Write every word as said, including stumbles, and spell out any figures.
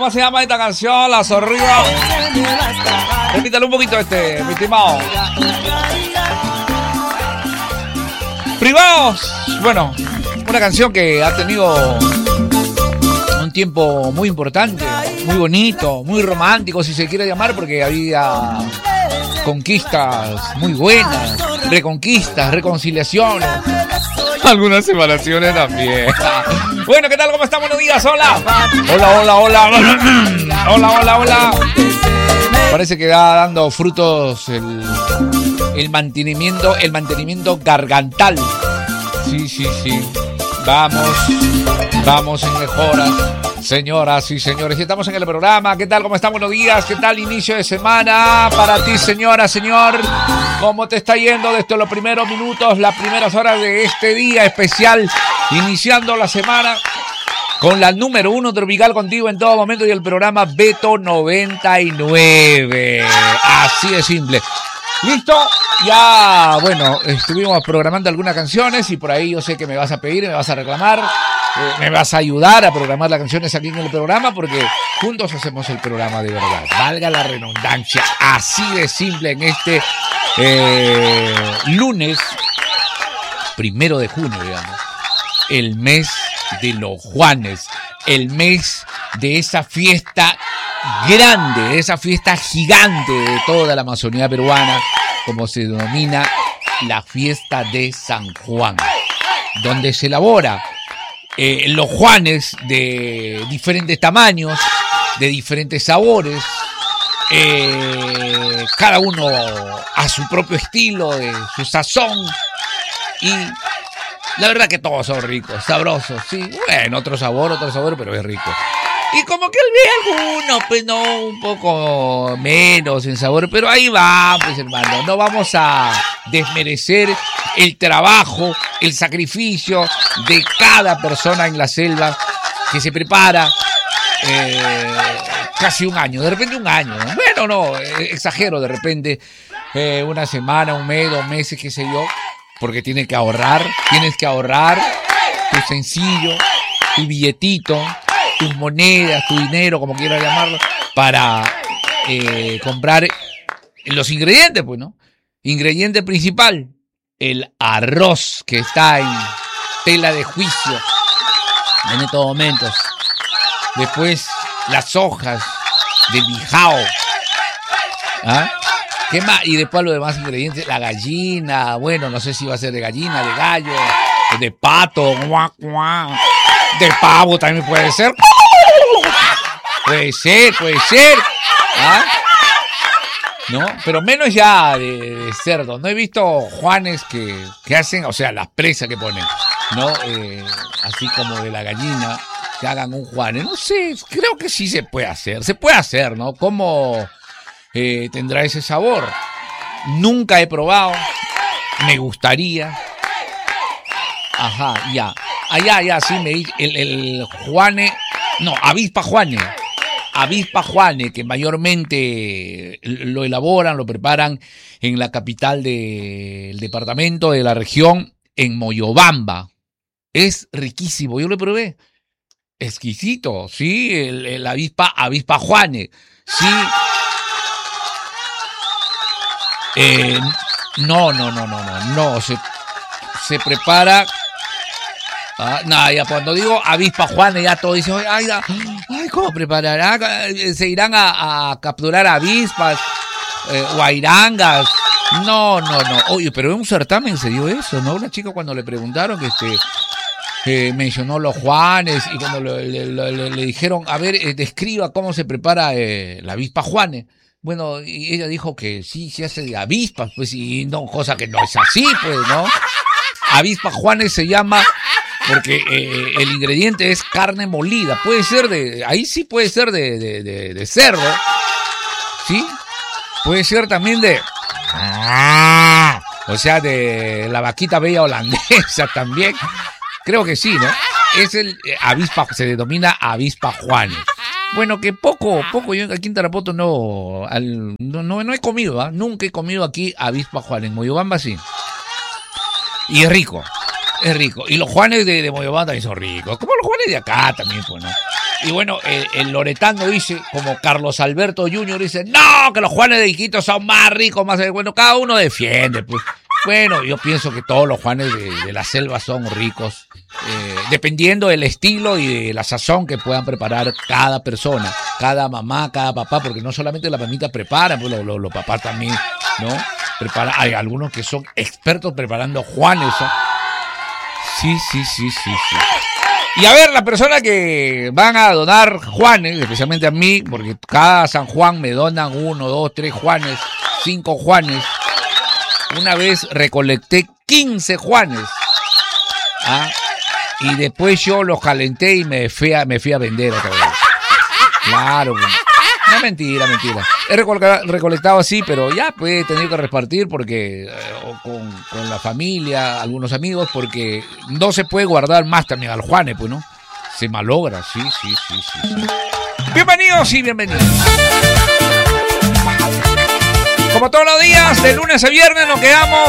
¿Cómo se llama esta canción? La Zorriba. Repítale un poquito este, mi estimado. Privados. Bueno, una canción que ha tenido un tiempo muy importante, muy bonito, muy romántico, si se quiere llamar, porque había conquistas muy buenas, reconquistas, reconciliaciones, algunas separaciones también. Bueno, ¿qué tal? ¿Cómo están? Buenos días, hola. Hola, hola, hola. Hola, hola, hola. Parece que va dando frutos el, el mantenimiento, el mantenimiento gargantal. Sí, sí, sí. Vamos, vamos en mejoras. Señoras y señores, estamos en el programa. ¿Qué tal? ¿Cómo están? Buenos días. ¿Qué tal? Inicio de semana para ti, señora, señor. ¿Cómo te está yendo desde los primeros minutos, las primeras horas de este día especial? Iniciando la semana con la número uno tropical contigo en todo momento y el programa Beto noventa y nueve. Así de simple. ¿Listo? Ya, bueno, estuvimos programando algunas canciones y por ahí yo sé que me vas a pedir, me vas a reclamar, eh, me vas a ayudar a programar las canciones aquí en el programa porque juntos hacemos el programa de verdad. Valga la redundancia, así de simple en este eh, lunes, primero de junio, digamos, el mes de los Juanes, el mes de esa fiesta grande, de esa fiesta gigante de toda la Amazonía peruana, como se denomina la fiesta de San Juan, donde se elabora eh, los Juanes de diferentes tamaños, de diferentes sabores, eh, cada uno a su propio estilo, de su sazón, y la verdad que todos son ricos, sabrosos, sí, bueno, otro sabor, otro sabor, pero es rico. Y como que ve alguno, pues no, un poco menos en sabor, pero ahí va, pues hermano, no vamos a desmerecer el trabajo, el sacrificio de cada persona en la selva que se prepara eh, casi un año, de repente un año, ¿no? Bueno, no, exagero, de repente eh, una semana, un mes, dos meses, qué sé yo, porque tienes que ahorrar, tienes que ahorrar tu sencillo, tu billetito, tus monedas, tu dinero, como quieras llamarlo, para eh, comprar los ingredientes, pues, ¿no? Ingrediente principal, el arroz, que está en tela de juicio en estos momentos. Después, las hojas de bijao. ¿Ah? ¿Qué más? Y después los demás ingredientes, la gallina, bueno, no sé si va a ser de gallina, de gallo, de pato, guau, guau. De pavo también puede ser. Puede ser, puede ser. ¿Ah? ¿No? Pero menos ya de, de cerdo. No he visto Juanes que, que hacen, o sea, las presas que ponen, ¿no? Eh, así como de la gallina, que hagan un Juanes. No sé, creo que sí se puede hacer. Se puede hacer, ¿no? ¿Cómo eh, tendrá ese sabor? Nunca he probado. Me gustaría. Ajá, ya. Allá, ya, sí, me dice, el, el Juane, no, avispa Juane, avispa Juane, que mayormente lo elaboran, lo preparan en la capital del departamento, de la región, en Moyobamba. Es riquísimo, yo lo probé. Exquisito, sí, el, el avispa, avispa Juane, sí. Eh, no, no, no, no, no, no, se, se prepara. Ah, nada, ya cuando digo avispa Juanes, ya todos dicen, ay, ay, ¿cómo preparará? Se irán a, a capturar avispas, eh, guairangas. No, no, no. Oye, pero en un certamen se dio eso, ¿no? Una chica cuando le preguntaron que este eh, mencionó los Juanes y cuando le, le, le, le dijeron, a ver, eh, describa cómo se prepara eh, la avispa Juanes. Bueno, y ella dijo que sí, se hace de avispas, pues, y no, cosa que no es así, pues, ¿no? Avispa Juanes se llama porque eh, el ingrediente es carne molida. Puede ser de, ahí sí puede ser de, de, de, de cerdo, ¿sí? Puede ser también de, o sea, de la vaquita bella holandesa también. Creo que sí, ¿no? Es el eh, avispa, se denomina avispa Juanes. Bueno, que poco, poco, yo aquí en Tarapoto no, al, no, no, no he comido, ¿eh? Nunca he comido aquí avispa Juanes. En Moyobamba sí. Y es rico, es rico. Y los Juanes de, de Moyobamba también son ricos. Como los Juanes de acá también, pues, ¿no? Y bueno, el, el loretano dice, como Carlos Alberto junior dice, no, que los Juanes de Iquitos son más ricos, más... Bueno, cada uno defiende, pues. Bueno, yo pienso que todos los Juanes de, de la selva son ricos, eh, dependiendo del estilo y de la sazón que puedan preparar cada persona, cada mamá, cada papá, porque no solamente la mamita prepara, pues los, los, los papás también, ¿no? Prepara, hay algunos que son expertos preparando Juanes, ¿no? Sí, sí, sí, sí, sí. Y a ver, las personas que van a donar Juanes, especialmente a mí, porque cada San Juan me donan uno, dos, tres Juanes, cinco Juanes. Una vez recolecté quince Juanes, ¿ah? Y después yo los calenté y me fui a, me fui a vender otra vez. Claro, pues. No, mentira, mentira. He recolectado así, pero ya pues he tenido que repartir porque eh, con, con la familia, algunos amigos, porque no se puede guardar más también al Juanes, pues, ¿no? Se malogra, sí, sí, sí, sí, sí. Bienvenidos y bienvenidos. Como todos los días, de lunes a viernes nos quedamos